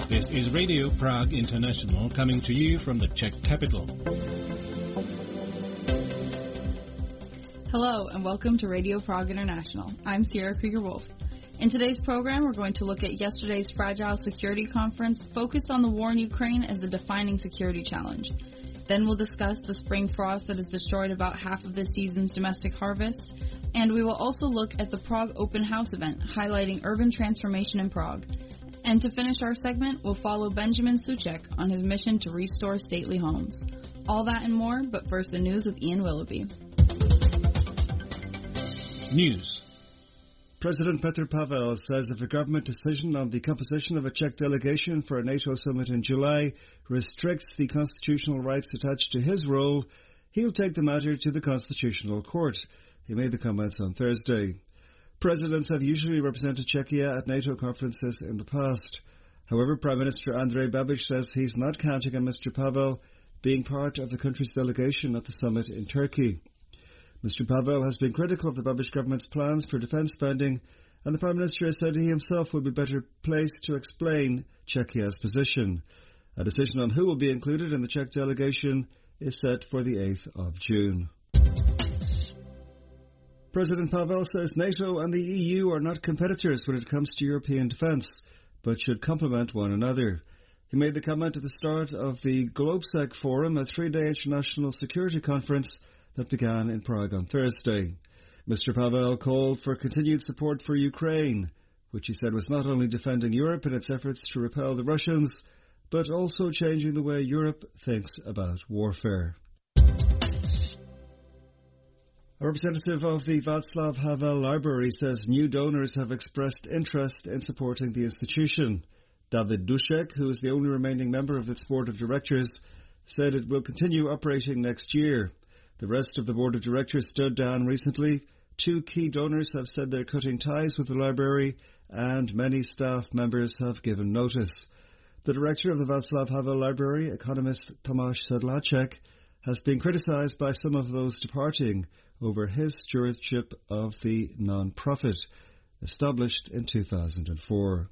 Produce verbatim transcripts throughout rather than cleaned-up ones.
This is Radio Prague International coming to you from the Czech capital. Hello and welcome to Radio Prague International. I'm Sierra Krieger-Wolf. In today's program, we're going to look at yesterday's Fragile Security Conference focused on the war in Ukraine as the defining security challenge. Then we'll discuss the spring frost that has destroyed about half of this season's domestic harvest. And we will also look at the Prague Open House event, highlighting urban transformation in Prague. And to finish our segment, we'll follow Benjamin Suchek on his mission to restore stately homes. All that and more, but first the news with Ian Willoughby. News. President Petr Pavel says if a government decision on the composition of a Czech delegation for a NATO summit in July restricts the constitutional rights attached to his role, he'll take the matter to the Constitutional Court. He made the comments on Thursday. Presidents have usually represented Czechia at NATO conferences in the past. However, Prime Minister Andrej Babiš says he's not counting on Mister Pavel being part of the country's delegation at the summit in Turkey. Mister Pavel has been critical of the Babiš government's plans for defence spending, and the Prime Minister has said he himself would be better placed to explain Czechia's position. A decision on who will be included in the Czech delegation is set for the eighth of June. President Pavel says NATO and the E U are not competitors when it comes to European defence, but should complement one another. He made the comment at the start of the GlobeSec Forum, a three-day international security conference that began in Prague on Thursday. Mister Pavel called for continued support for Ukraine, which he said was not only defending Europe in its efforts to repel the Russians, but also changing the way Europe thinks about warfare. A representative of the Václav Havel Library says new donors have expressed interest in supporting the institution. David Dušek, who is the only remaining member of its board of directors, said it will continue operating next year. The rest of the board of directors stood down recently. Two key donors have said they're cutting ties with the library, and many staff members have given notice. The director of the Václav Havel Library, economist Tomáš Sedláček, has been criticised by some of those departing over his stewardship of the non-profit, established in two thousand four.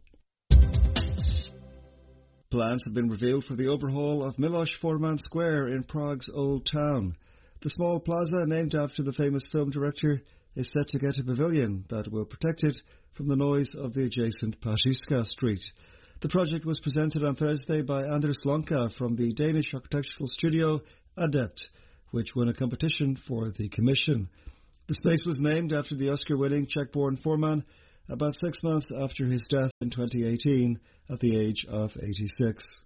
Plans have been revealed for the overhaul of Miloš Forman Square in Prague's Old Town. The small plaza, named after the famous film director, is set to get a pavilion that will protect it from the noise of the adjacent Pařížská Street. The project was presented on Thursday by Anders Lonka from the Danish architectural studio Adept, which won a competition for the commission. The space was named after the Oscar-winning Czech-born Forman about six months after his death in twenty eighteen at the age of eighty-six.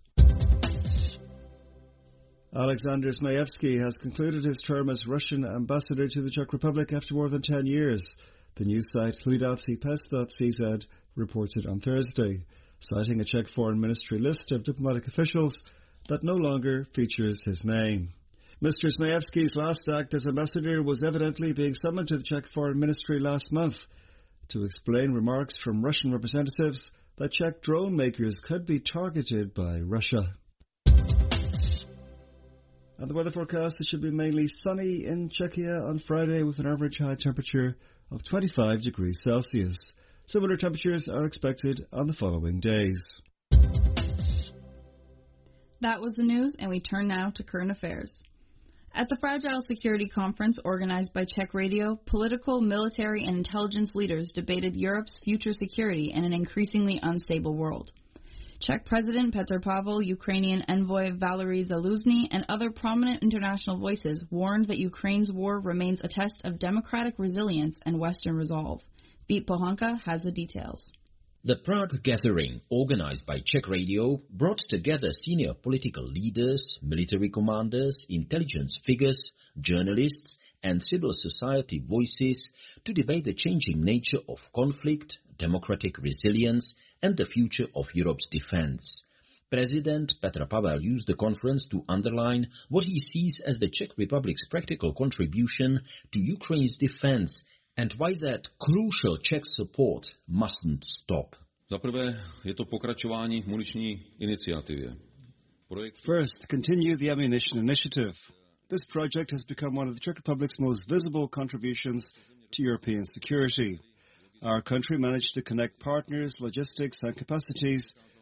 Alexander Zmayevsky has concluded his term as Russian ambassador to the Czech Republic after more than ten years. The news site Hlidací pes dot c z reported on Thursday, citing a Czech Foreign Ministry list of diplomatic officials that no longer features his name. Mister Zmayevsky's last act as ambassador was evidently being summoned to the Czech Foreign Ministry last month to explain remarks from Russian representatives that Czech drone makers could be targeted by Russia. And the weather forecast, it should be mainly sunny in Czechia on Friday with an average high temperature of twenty-five degrees Celsius. Similar temperatures are expected on the following days. That was the news, and we turn now to current affairs. At the Fragile Security Conference organized by Czech Radio, political, military, and intelligence leaders debated Europe's future security in an increasingly unstable world. Czech President Petr Pavel, Ukrainian envoy Valery Zaluzny, and other prominent international voices warned that Ukraine's war remains a test of democratic resilience and Western resolve. Vít Pohanka has the details. The Prague Gathering, organized by Czech Radio, brought together senior political leaders, military commanders, intelligence figures, journalists, and civil society voices to debate the changing nature of conflict, democratic resilience, and the future of Europe's defense. President Petr Pavel used the conference to underline what he sees as the Czech Republic's practical contribution to Ukraine's defense and why that crucial Czech support mustn't stop. Za prvé je to pokračování v muniční iniciativě. First, continue the ammunition initiative. This project has become one of the Czech Republic's most visible contributions to European security. Our country managed to connect partners, logistics and capacities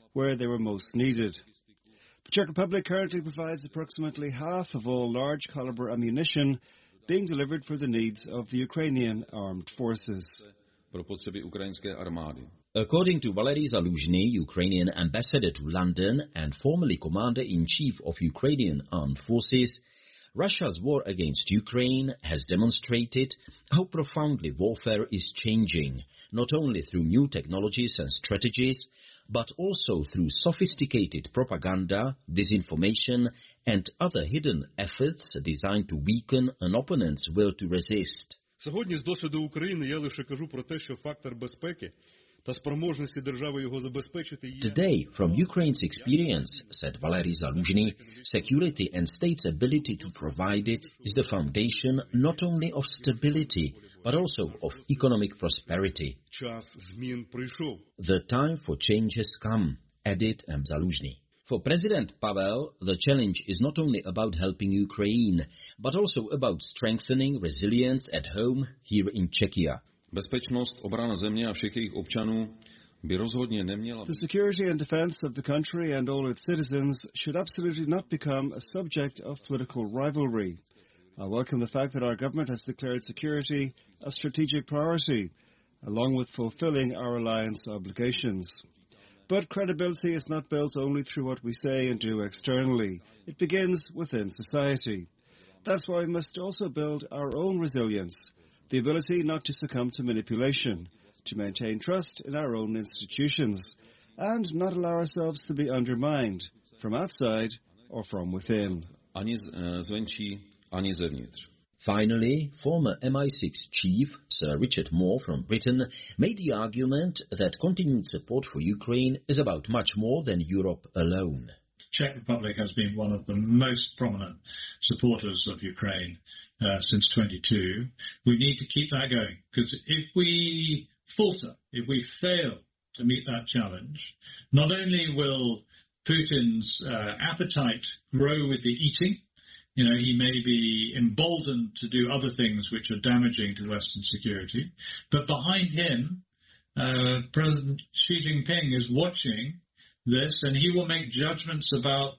where they were most needed. The Czech Republic currently provides approximately half of all large caliber ammunition being delivered for the needs of the Ukrainian armed forces. Pro potřeby ukrajinské armády. According to Valery Zaluzhny, Ukrainian ambassador to London and formerly commander-in-chief of Ukrainian armed forces, Russia's war against Ukraine has demonstrated how profoundly warfare is changing, not only through new technologies and strategies, but also through sophisticated propaganda, disinformation, and other hidden efforts designed to weaken an opponent's will to resist. Сьогодні з досвіду України я лише кажу про те, що фактор безпеки та спроможності держави його забезпечити є... Today, from Ukraine's experience, said Valery Zaluzhny, security and state's ability to provide it is the foundation not only of stability, but also of economic prosperity. Час змін прийшов. The time for change has come, added M. Zaluzhny. For President Pavel, the challenge is not only about helping Ukraine, but also about strengthening resilience at home here in Czechia. Bezpečnost, obrana země a všech jejich občanů by rozhodně neměla... The security and defense of the country and all its citizens should absolutely not become a subject of political rivalry. I welcome the fact that our government has declared security a strategic priority, along with fulfilling our alliance obligations. But credibility is not built only through what we say and do externally. It begins within society. That's why we must also build our own resilience, the ability not to succumb to manipulation, to maintain trust in our own institutions, and not allow ourselves to be undermined from outside or from within. Ani zvenčí, ani zevnitř. Finally, former M I six chief Sir Richard Moore from Britain made the argument that continued support for Ukraine is about much more than Europe alone. Czech Republic has been one of the most prominent supporters of Ukraine uh, since twenty-two. We need to keep that going, because if we falter, if we fail to meet that challenge, not only will Putin's uh, appetite grow with the eating, you know, he may be emboldened to do other things which are damaging to Western security, but behind him, uh, President Xi Jinping is watching this, and he will make judgments about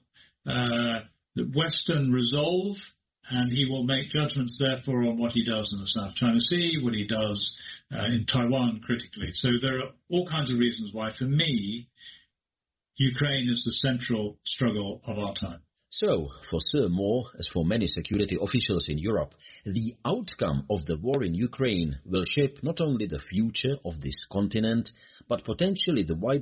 uh, the Western resolve, and he will make judgments, therefore, on what he does in the South China Sea, what he does uh, in Taiwan critically. So there are all kinds of reasons why, for me, Ukraine is the central struggle of our time. So, for Sir Moore, as for many security officials in Europe, the outcome of the war in Ukraine will shape not only the future of this continent, but potentially the wider